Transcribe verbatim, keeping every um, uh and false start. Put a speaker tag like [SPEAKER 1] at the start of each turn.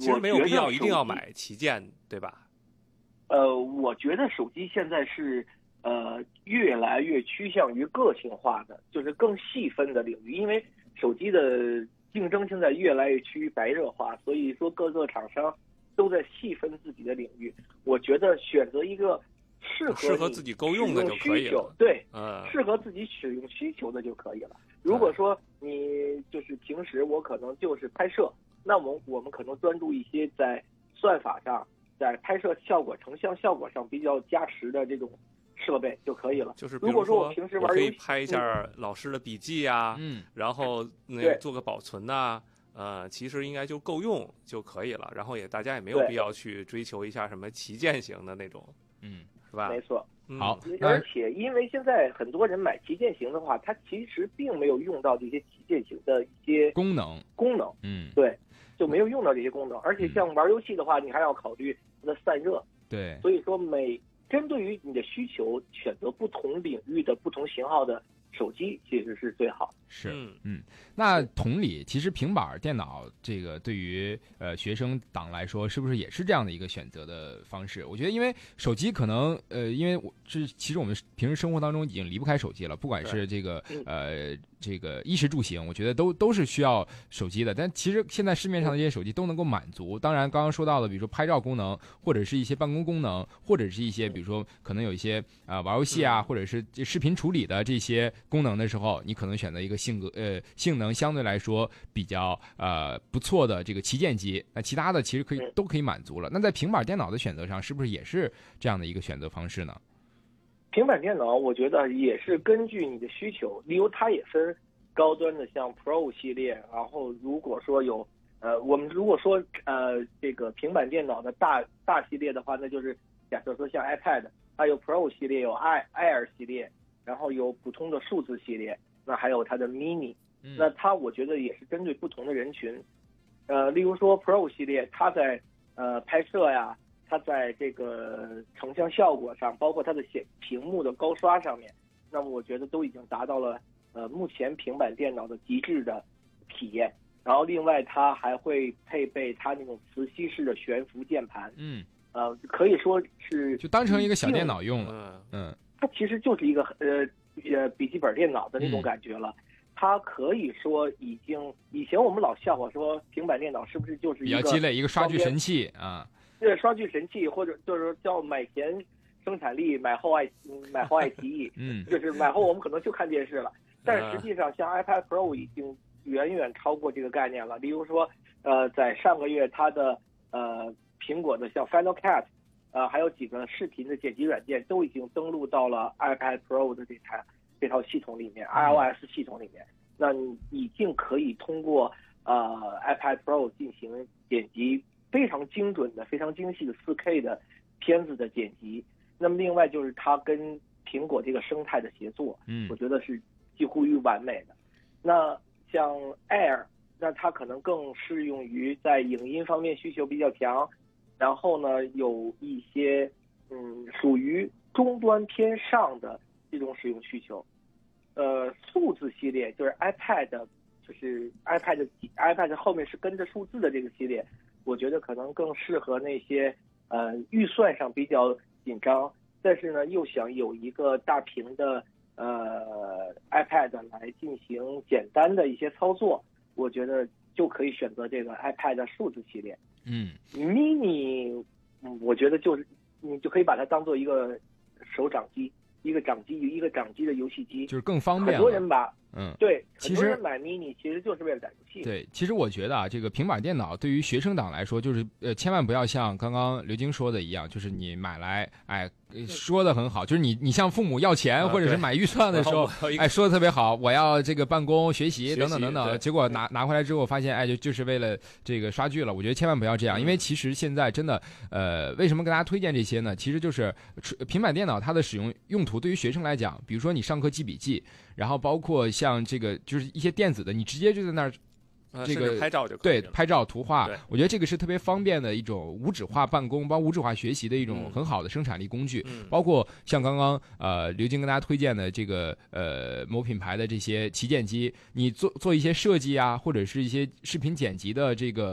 [SPEAKER 1] 其实没有必要一定要买旗舰，对吧？
[SPEAKER 2] 呃，我觉得手机现在是呃越来越趋向于个性化的，就是更细分的领域，因为手机的竞争现在越来越趋于白热化，所以说各个厂商都在细分自己的领域。我觉得选择一个适合
[SPEAKER 1] 适合自己够用的就可以了，
[SPEAKER 2] 对，
[SPEAKER 1] 嗯，
[SPEAKER 2] 适合自己使用需求的就可以了。如果说你就是平时我可能就是拍摄，那么我们可能专注一些在算法上，在拍摄效果、成像效果上比较加持的这种设备就可以了。
[SPEAKER 1] 就是
[SPEAKER 2] 如果说我平时玩游戏，
[SPEAKER 1] 可以拍一下老师的笔记啊，
[SPEAKER 3] 嗯，
[SPEAKER 1] 然后那做个保存呐、啊。呃，其实应该就够用就可以了，然后也大家也没有必要去追求一下什么旗舰型的那种，
[SPEAKER 3] 嗯，
[SPEAKER 1] 是吧？
[SPEAKER 2] 没错。
[SPEAKER 1] 嗯、
[SPEAKER 3] 好，
[SPEAKER 2] 而且因为现在很多人买旗舰型的话，它其实并没有用到这些旗舰型的一些
[SPEAKER 3] 功能
[SPEAKER 2] 功能，
[SPEAKER 3] 嗯，
[SPEAKER 2] 对，就没有用到这些功能。而且像玩游戏的话，你还要考虑它的散热，
[SPEAKER 3] 对，
[SPEAKER 2] 所以说每针对于你的需求，选择不同领域的不同型号的手机其实是最好。
[SPEAKER 3] 是，嗯，那同理，其实平板电脑这个对于呃学生党来说，是不是也是这样的一个选择的方式？我觉得，因为手机可能呃，因为我是其实我们平时生活当中已经离不开手机了，不管是这个呃这个衣食住行，我觉得都都是需要手机的。但其实现在市面上的这些手机都能够满足。当然，刚刚说到的，比如说拍照功能，或者是一些办公功能，或者是一些比如说可能有一些啊、呃、玩游戏啊，或者是视频处理的这些功能的时候，你可能选择一个性格呃性能相对来说比较呃不错的这个旗舰机，那其他的其实可以都可以满足了。那在平板电脑的选择上，是不是也是这样的一个选择方式呢？
[SPEAKER 2] 平板电脑我觉得也是根据你的需求，例如它也分高端的像 Pro 系列，然后如果说有呃我们如果说呃这个平板电脑的大大系列的话，那就是假设说像 iPad， 它有 Pro 系列，有 Air 系列，然后有普通的数字系列，那还有它的 mini， 那它我觉得也是针对不同的人群，呃，例如说 Pro 系列，它在呃拍摄呀，它在这个成像效果上，包括它的显屏幕的高刷上面，那么我觉得都已经达到了呃目前平板电脑的极致的体验。然后另外它还会配备它那种磁吸式的悬浮键盘，
[SPEAKER 3] 嗯，
[SPEAKER 2] 呃，可以说是
[SPEAKER 3] 就当成一个小电脑用了，嗯，
[SPEAKER 2] 它其实就是一个呃。呃，笔记本电脑的那种感觉了，嗯、它可以说已经以前我们老笑话说平板电脑是不是就是一个
[SPEAKER 3] 比较鸡肋一个刷剧神器啊？
[SPEAKER 2] 对，刷剧神器，或者就是叫买前生产力，买后爱买后爱奇艺，
[SPEAKER 3] 嗯，
[SPEAKER 2] 就是买后我们可能就看电视了。但是实际上，像 iPad Pro 已经远远超过这个概念了。例如说，呃，在上个月，它的呃苹果的像 Final Cut。呃，还有几个视频的剪辑软件都已经登录到了 iPad Pro 的这台这套系统里面 ，iOS 系统里面。那你已经可以通过呃 iPad Pro 进行剪辑，非常精准的、非常精细的 四K 的片子的剪辑。那么另外就是它跟苹果这个生态的协作，
[SPEAKER 3] 嗯，
[SPEAKER 2] 我觉得是几乎于完美的。那像 Air， 那它可能更适用于在影音方面需求比较强。然后呢，有一些嗯属于中端偏上的这种使用需求，呃，数字系列就是 iPad， 就是 iPad iPad 后面是跟着数字的这个系列，我觉得可能更适合那些呃预算上比较紧张，但是呢又想有一个大屏的呃 iPad 来进行简单的一些操作，我觉得就可以选择这个 iPad 数字系列。
[SPEAKER 3] 嗯
[SPEAKER 2] ，mini， 嗯，我觉得就是你就可以把它当做一个手掌机，一个掌机，一个掌机的游戏机，
[SPEAKER 3] 就是更方便了。
[SPEAKER 2] 很多人把，
[SPEAKER 3] 嗯，
[SPEAKER 2] 对，
[SPEAKER 3] 其实
[SPEAKER 2] 很多人买 mini 其实就是为了打游戏。
[SPEAKER 3] 对，其实我觉得啊，这个平板电脑对于学生党来说，就是呃，千万不要像刚刚刘晶说的一样，就是你买来，哎，说的很好，就是你你向父母要钱、啊、或者是买预算的时候，哎，说的特别好，我要这个办公、学习等等等等，结果拿拿回来之后发现，哎，就就是为了这个刷剧了。我觉得千万不要这样，因为其实现在真的，呃，为什么跟大家推荐这些呢？其实就是平板电脑它的使用用途对于学生来讲，比如说你上课记笔记，然后包括像这个就是一些电子的，你直接就在那儿。这个
[SPEAKER 1] 拍照就可以了，
[SPEAKER 3] 对，拍照图画，我觉得这个是特别方便的一种无纸化办公，包括无纸化学习的一种很好的生产力工具。
[SPEAKER 1] 嗯、
[SPEAKER 3] 包括像刚刚呃刘晶跟大家推荐的这个呃某品牌的这些旗舰机，你做做一些设计啊，或者是一些视频剪辑的这个。